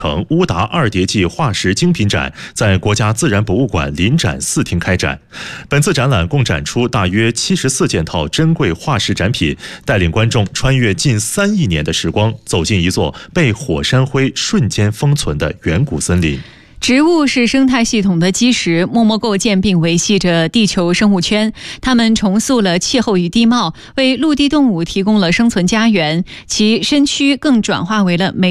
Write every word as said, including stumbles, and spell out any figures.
成乌达二叠纪化石精品展在国家自然博物馆临展四厅开展。本次展览共展出大约七十四件套珍贵化石展品，带领观众穿越近三亿年的时光，走进一座被火山灰瞬间封存的远古森林。 植物是生态系统的基石，默默构建并维系着地球生物圈。它们重塑了气候与地貌，为陆地动物提供了生存家园，其身躯更转化为了美